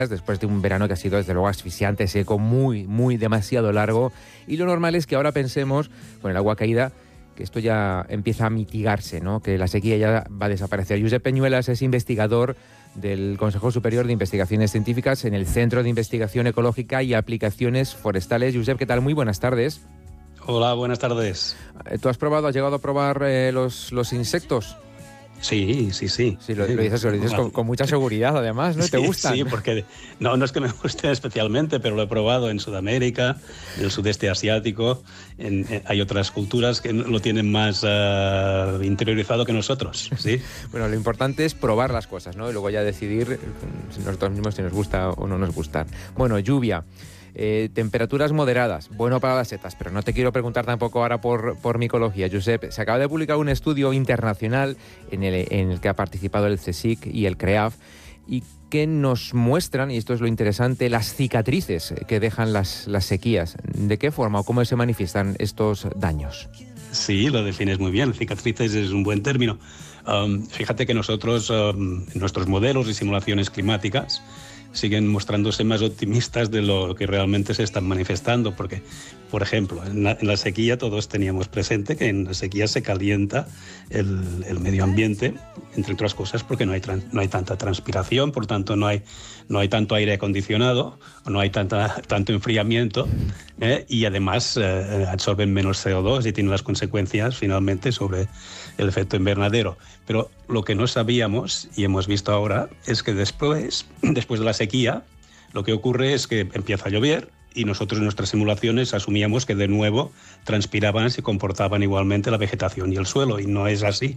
después de un verano que ha sido desde luego asfixiante, seco, muy demasiado largo, y lo normal es que ahora pensemos, con el agua caída, que esto ya empieza a mitigarse, ¿no? Que la sequía ya va a desaparecer. Josep Peñuelas es investigador del Consejo Superior de Investigaciones Científicas en el Centro de Investigación Ecológica y Aplicaciones Forestales. Josep, ¿qué tal? Muy buenas tardes. Hola, buenas tardes. ¿Tú has llegado a probar los insectos? Sí. Sí, lo dices con mucha seguridad, además, ¿no? Sí, ¿Te gustan? Sí, porque no es que me gusten especialmente, pero lo he probado en Sudamérica, en el sudeste asiático. Hay otras culturas que lo tienen más interiorizado que nosotros, ¿sí? Bueno, lo importante es probar las cosas, ¿no? Y luego ya decidir nosotros mismos si nos gusta o no nos gusta. Bueno, lluvia. Temperaturas moderadas, bueno para las setas, pero no te quiero preguntar tampoco ahora por micología. Josep, se acaba de publicar un estudio internacional en el que ha participado el CSIC y el CREAF y que nos muestran, y esto es lo interesante, las cicatrices que dejan las sequías. ¿De qué forma o cómo se manifiestan estos daños? Sí, lo defines muy bien. Cicatrices es un buen término. Fíjate que nosotros, en nuestros modelos y simulaciones climáticas, siguen mostrándose más optimistas de lo que realmente se están manifestando, porque, por ejemplo, en la sequía todos teníamos presente que en la sequía se calienta el medio ambiente, entre otras cosas porque no hay tanta transpiración, por tanto no hay tanto aire acondicionado, no hay tanto enfriamiento, y además absorben menos CO2 y tienen las consecuencias finalmente sobre el efecto invernadero. Pero lo que no sabíamos y hemos visto ahora es que después de la sequía, lo que ocurre es que empieza a llover y nosotros en nuestras simulaciones asumíamos que de nuevo transpiraban, se comportaban igualmente la vegetación y el suelo, y no es así.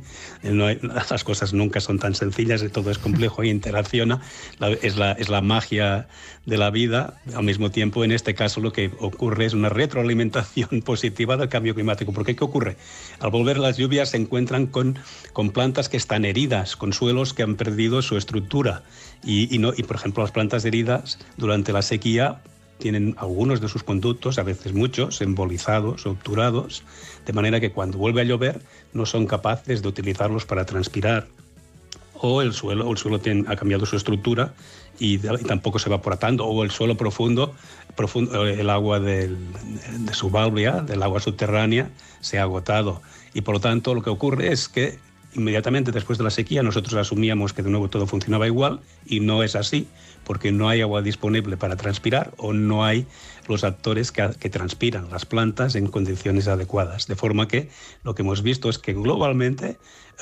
Las cosas nunca son tan sencillas, todo es complejo e interacciona, es la magia de la vida. Al mismo tiempo, en este caso, lo que ocurre es una retroalimentación positiva del cambio climático. Porque ¿qué ocurre? Al volver las lluvias se encuentran con plantas que están heridas, con suelos que han perdido su estructura, y por ejemplo, las plantas heridas durante la sequía tienen algunos de sus conductos, a veces muchos, embolizados, obturados, de manera que cuando vuelve a llover no son capaces de utilizarlos para transpirar, o el suelo ha cambiado su estructura y tampoco se va evaporando, o el suelo profundo, el agua de subárbia, del agua subterránea, se ha agotado. Y por lo tanto lo que ocurre es que inmediatamente después de la sequía nosotros asumíamos que de nuevo todo funcionaba igual, y no es así, porque no hay agua disponible para transpirar, o no hay los actores que transpiran las plantas en condiciones adecuadas. De forma que lo que hemos visto es que globalmente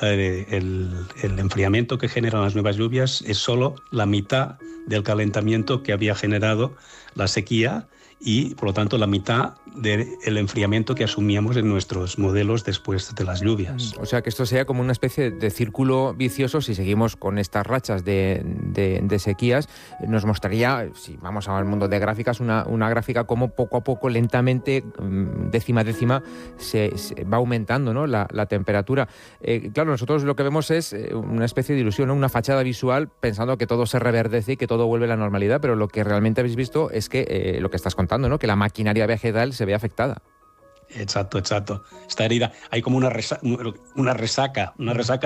el enfriamiento que generan las nuevas lluvias es solo la mitad del calentamiento que había generado la sequía, y por lo tanto la mitad del enfriamiento que asumíamos en nuestros modelos después de las lluvias. O sea que esto sea como una especie de círculo vicioso. Si seguimos con estas rachas de sequías, nos mostraría, si vamos al mundo de gráficas, una gráfica como poco a poco, lentamente, décima a décima, se va aumentando, ¿no? la temperatura. Claro, nosotros lo que vemos es una especie de ilusión, ¿no? Una fachada visual, pensando que todo se reverdece y que todo vuelve a la normalidad, pero lo que realmente habéis visto es que lo que estás contando, ¿no? Que la maquinaria vegetal se ve afectada. Exacto. Está herida. Hay como una resaca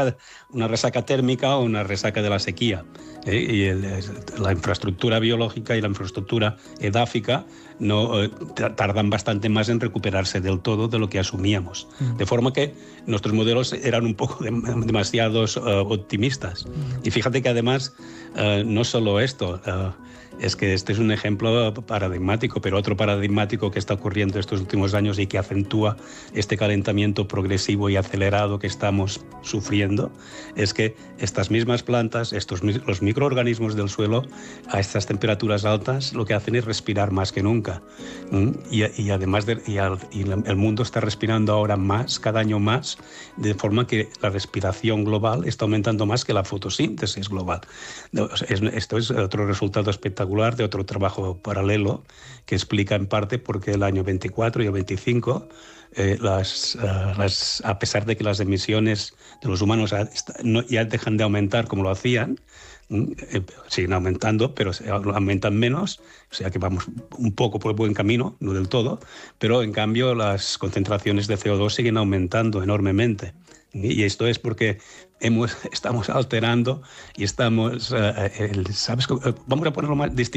térmica o una resaca de la sequía. Y la infraestructura biológica y la infraestructura edáfica tardan bastante más en recuperarse del todo de lo que asumíamos. De forma que nuestros modelos eran un poco demasiados optimistas. Y fíjate que además, no solo esto, es que este es un ejemplo paradigmático, pero otro paradigmático que está ocurriendo estos últimos años y que acentúa este calentamiento progresivo y acelerado que estamos sufriendo, es que estas mismas plantas, los microorganismos del suelo, a estas temperaturas altas, lo que hacen es respirar más que nunca. Y además el mundo está respirando ahora más, cada año más, de forma que la respiración global está aumentando más que la fotosíntesis global. Esto es otro resultado espectacular de otro trabajo paralelo que explica en parte por qué el año 24 y el 25, a pesar de que las emisiones de los humanos ya dejan de aumentar como lo hacían, siguen aumentando, pero aumentan menos, o sea que vamos un poco por el buen camino, no del todo, pero en cambio las concentraciones de CO2 siguen aumentando enormemente. Y esto es porque estamos alterando y estamos, ¿sabes? Vamos a ponerlo más